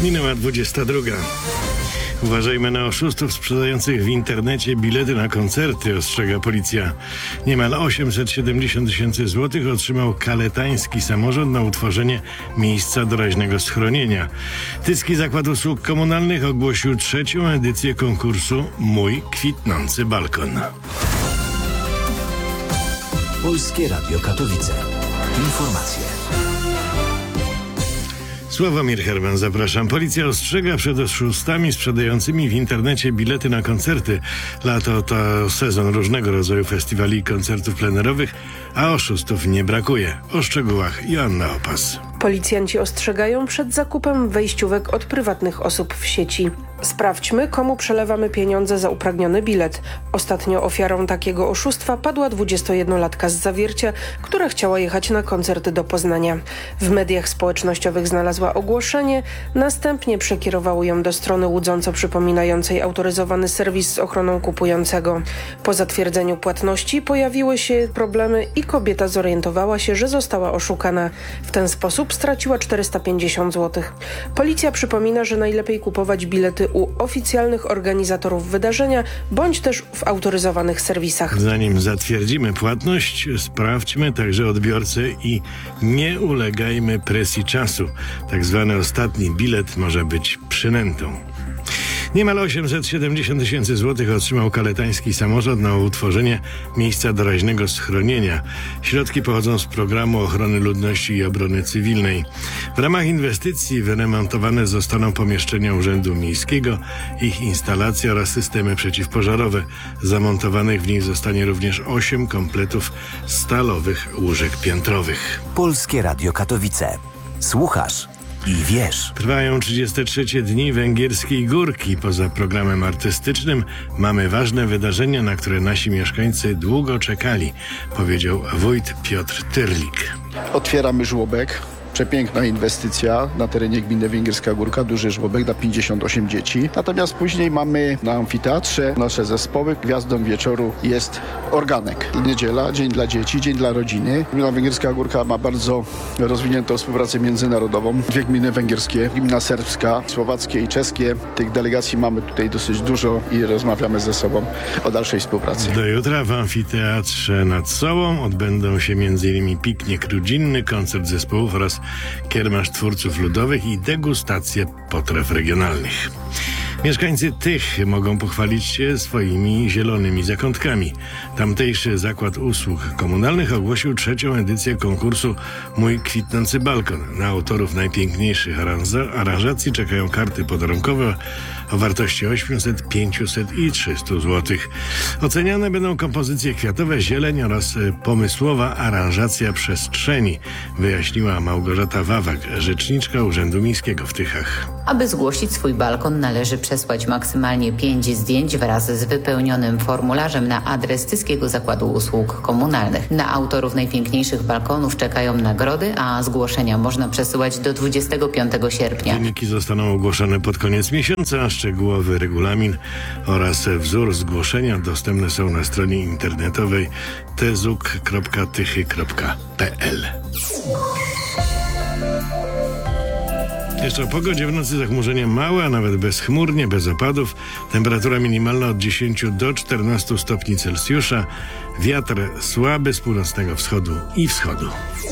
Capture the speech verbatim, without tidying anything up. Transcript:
Minęła dwudziesta druga. Uważajmy na oszustów sprzedających w internecie bilety na koncerty, ostrzega policja. Niemal osiemset siedemdziesiąt tysięcy złotych otrzymał kaletański samorząd na utworzenie miejsca doraźnego schronienia. Tycki Zakład Usług Komunalnych ogłosił trzecią edycję konkursu Mój kwitnący balkon. Polskie Radio Katowice. Informacje. Sławomir Herman, zapraszam. Policja ostrzega przed oszustami sprzedającymi w internecie bilety na koncerty. Lato to sezon różnego rodzaju festiwali i koncertów plenerowych, a oszustów nie brakuje. O szczegółach Joanna Opas. Policjanci ostrzegają przed zakupem wejściówek od prywatnych osób w sieci. Sprawdźmy, komu przelewamy pieniądze za upragniony bilet. Ostatnio ofiarą takiego oszustwa padła dwudziestojednolatka z Zawiercia, która chciała jechać na koncert do Poznania. W mediach społecznościowych znalazła ogłoszenie, następnie przekierowały ją do strony łudząco przypominającej autoryzowany serwis z ochroną kupującego. Po zatwierdzeniu płatności pojawiły się problemy i kobieta zorientowała się, że została oszukana. W ten sposób straciła czterysta pięćdziesiąt złotych. Policja przypomina, że najlepiej kupować bilety u oficjalnych organizatorów wydarzenia, bądź też w autoryzowanych serwisach. Zanim zatwierdzimy płatność, sprawdźmy także odbiorcę i nie ulegajmy presji czasu. Tak zwany ostatni bilet może być przynętą. Niemal osiemset siedemdziesiąt tysięcy złotych otrzymał kaletański samorząd na utworzenie miejsca doraźnego schronienia. Środki pochodzą z programu ochrony ludności i obrony cywilnej. W ramach inwestycji wyremontowane zostaną pomieszczenia Urzędu Miejskiego, ich instalacje oraz systemy przeciwpożarowe. Zamontowanych w nich zostanie również osiem kompletów stalowych łóżek piętrowych. Polskie Radio Katowice. Słuchasz i wiesz. Trwają trzydzieste trzecie dni węgierskiej górki. Poza programem artystycznym mamy ważne wydarzenia, na które nasi mieszkańcy długo czekali, powiedział wójt Piotr Tyrlik. Otwieramy żłobek. Przepiękna inwestycja na terenie gminy Węgierska Górka, duży żłobek na pięćdziesiąt osiem dzieci. Natomiast później mamy na amfiteatrze nasze zespoły. Gwiazdą wieczoru jest organek. Niedziela, dzień dla dzieci, dzień dla rodziny. Gmina Węgierska Górka ma bardzo rozwiniętą współpracę międzynarodową. Dwie gminy węgierskie, gmina serbska, słowackie i czeskie. Tych delegacji mamy tutaj dosyć dużo i rozmawiamy ze sobą o dalszej współpracy. Do jutra w amfiteatrze nad Sołą odbędą się między innymi piknik rodzinny, koncert zespołów oraz kiermasz twórców ludowych i degustacje potraw regionalnych. Mieszkańcy Tych mogą pochwalić się swoimi zielonymi zakątkami. Tamtejszy Zakład Usług Komunalnych ogłosił trzecią edycję konkursu Mój kwitnący balkon. Na autorów najpiękniejszych aranża- aranżacji czekają karty podarunkowe o wartości osiemset, pięćset i trzysta złotych. Oceniane będą kompozycje kwiatowe, zieleń oraz pomysłowa aranżacja przestrzeni, wyjaśniła Małgorzata Wawak, rzeczniczka Urzędu Miejskiego w Tychach. Aby zgłosić swój balkon, należy przesłać maksymalnie pięć zdjęć wraz z wypełnionym formularzem na adres Tyckiego Zakładu Usług Komunalnych. Na autorów najpiękniejszych balkonów czekają nagrody, a zgłoszenia można przesyłać do dwudziestego piątego sierpnia. Wyniki zostaną ogłoszone pod koniec miesiąca, a szczegółowy regulamin oraz wzór zgłoszenia dostępne są na stronie internetowej tezuk kropka tychy kropka p l. Jeszcze o pogodzie. W nocy zachmurzenie małe, a nawet bezchmurnie, bez opadów. Temperatura minimalna od dziesięciu do czternastu stopni Celsjusza. Wiatr słaby z północnego wschodu i wschodu.